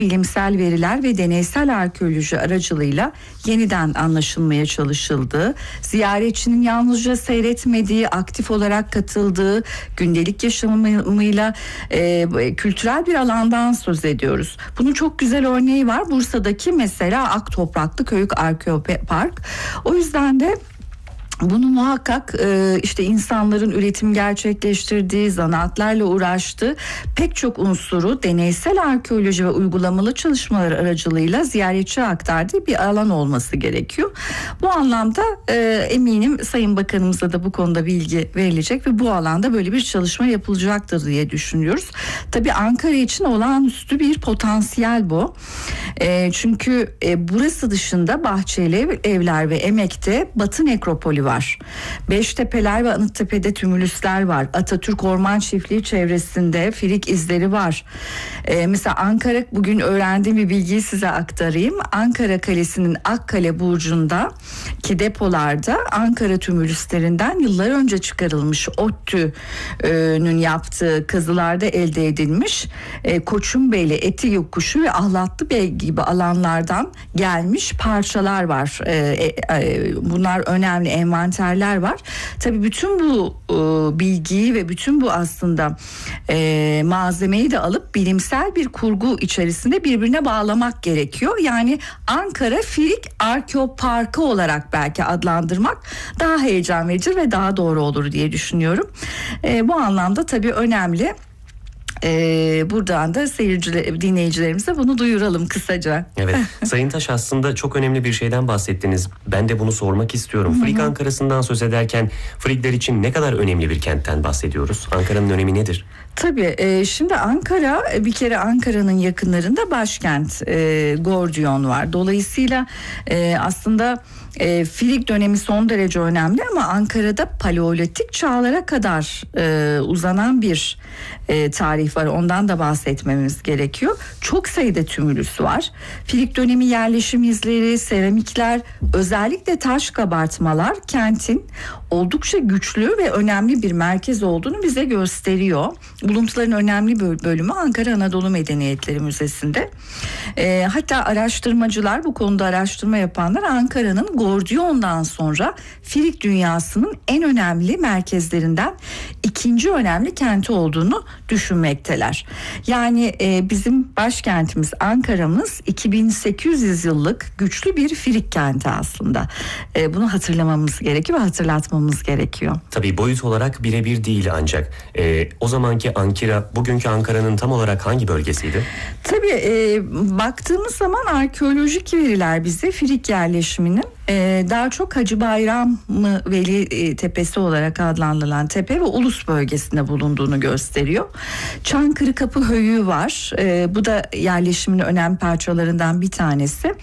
bilimsel veriler ve deneysel arkeoloji aracılığıyla yeniden anlaşılmaya çalışıldığı, ziyaretçinin yalnızca seyretmediği, aktif olarak katıldığı, gündelik yaşamıyla kültürel bir alandan söz ediyoruz. Bunun çok güzel örneği var. Bursa'daki mesela Ak Topraklı Köyük Arkeopark. O yüzden de bunu muhakkak işte insanların üretim gerçekleştirdiği, zanaatlarla uğraştığı pek çok unsuru deneysel arkeoloji ve uygulamalı çalışmalar aracılığıyla ziyaretçiye aktardığı bir alan olması gerekiyor. Bu anlamda eminim Sayın Bakanımıza da bu konuda bilgi verilecek ve bu alanda böyle bir çalışma yapılacaktır diye düşünüyoruz. Tabii Ankara için olağanüstü bir potansiyel bu. Çünkü burası dışında Bahçeli Evler ve Emek'te Batı Nekropoli var. Beştepeler ve Anıttepe'de tümülüsler var. Atatürk Orman Çiftliği çevresinde filik izleri var. Mesela Ankara, bugün öğrendiğim bir bilgiyi size aktarayım. Ankara Kalesi'nin Akkale Burcu'ndaki depolarda Ankara tümülüslerinden yıllar önce çıkarılmış ODTÜ'nün yaptığı kazılarda elde edilmiş Koçunbeyli, Eti Kuşu ve Ahlatlıbey gibi alanlardan gelmiş parçalar var. Bunlar önemli envanterler var. Tabii bütün bu bilgiyi ve bütün bu aslında malzemeyi de alıp bilimsel bir kurgu içerisinde birbirine bağlamak gerekiyor. Yani Ankara Filik Arkeoparkı olarak belki adlandırmak daha heyecan verici ve daha doğru olur diye düşünüyorum. Bu anlamda tabii önemli. Buradan da dinleyicilerimize bunu duyuralım kısaca. Evet. Sayın Taş, aslında çok önemli bir şeyden bahsettiniz. Ben de bunu sormak istiyorum. Frig Ankara'sından söz ederken Frigler için ne kadar önemli bir kentten bahsediyoruz? Ankara'nın önemi nedir? Tabii şimdi Ankara, bir kere Ankara'nın yakınlarında başkent Gordiyon var. Dolayısıyla aslında Frig dönemi son derece önemli ama Ankara'da Paleolitik çağlara kadar uzanan bir tarih var. Ondan da bahsetmemiz gerekiyor. Çok sayıda tümülüs var. Frig dönemi yerleşim izleri, seramikler, özellikle taş kabartmalar kentin oldukça güçlü ve önemli bir merkez olduğunu bize gösteriyor. Buluntuların önemli bir bölümü Ankara Anadolu Medeniyetleri Müzesi'nde. Hatta araştırmacılar, bu konuda araştırma yapanlar Ankara'nın Gordiyon'dan sonra Frig dünyasının en önemli merkezlerinden ikinci önemli kenti olduğunu düşünmekteler. Yani bizim başkentimiz Ankara'mız 2800 yıllık güçlü bir Frig kenti aslında. Bunu hatırlamamız gerekiyor ve hatırlatmamız gerekiyor. Tabii boyut olarak birebir değil ancak. O zamanki Ankara, bugünkü Ankara'nın tam olarak hangi bölgesiydi? Tabii baktığımız zaman arkeolojik veriler bize Frig yerleşiminin daha çok Hacı Bayramı Veli Tepesi olarak adlandırılan tepe ve Ulus bölgesinde bulunduğunu gösteriyor. Çankırı Kapı Höyüğü var. Bu da yerleşimin önemli parçalarından bir tanesi.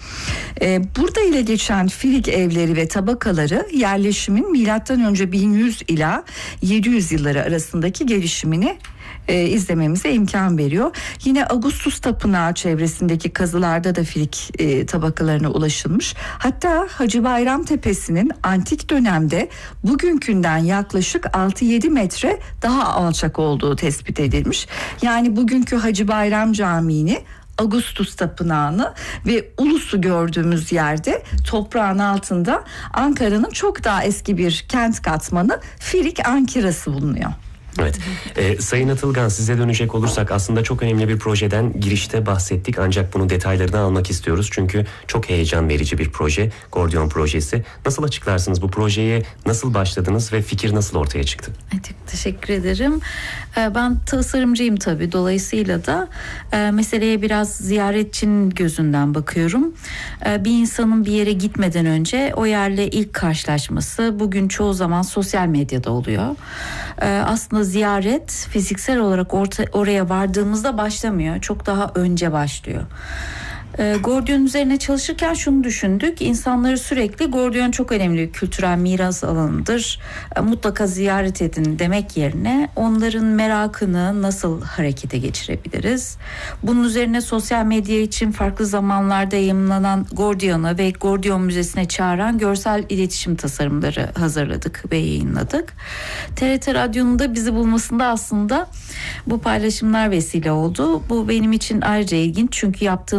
Burada ile geçen Frig evleri ve tabakaları yerleşimin M.Ö. 1100 ila 700 yılları arasındaki gelişimini izlememize imkan veriyor. Yine Ağustos Tapınağı çevresindeki kazılarda da Frig tabakalarına ulaşılmış. Hatta Hacı Bayram Tepesi'nin antik dönemde bugünkünden yaklaşık 6-7 metre daha alçak olduğu tespit edilmiş. Yani bugünkü Hacı Bayram Camii'ni, Ağustos Tapınağı'nı ve Ulus'u gördüğümüz yerde toprağın altında Ankara'nın çok daha eski bir kent katmanı Frig Ankirası bulunuyor. Evet. Sayın Atılgan, size dönecek olursak aslında çok önemli bir projeden girişte bahsettik ancak bunun detaylarını almak istiyoruz. Çünkü çok heyecan verici bir proje, Gordiyon projesi. Nasıl açıklarsınız bu projeye, nasıl başladınız ve fikir nasıl ortaya çıktı? Çok teşekkür ederim. Ben tasarımcıyım tabii. Dolayısıyla da meseleye biraz ziyaretçinin gözünden bakıyorum. Bir insanın bir yere gitmeden önce o yerle ilk karşılaşması bugün çoğu zaman sosyal medyada oluyor. Aslında ziyaret fiziksel olarak oraya vardığımızda başlamıyor. Çok daha önce başlıyor. Gordiyon üzerine çalışırken şunu düşündük. İnsanları sürekli Gordiyon çok önemli bir kültürel miras alanıdır, mutlaka ziyaret edin demek yerine onların merakını nasıl harekete geçirebiliriz? Bunun üzerine sosyal medya için farklı zamanlarda yayımlanan Gordiyon'a ve Gordiyon Müzesi'ne çağıran görsel iletişim tasarımları hazırladık ve yayınladık. TRT Radyo'nun da bizi bulmasında aslında bu paylaşımlar vesile oldu. Bu benim için ayrıca ilginç çünkü yaptığım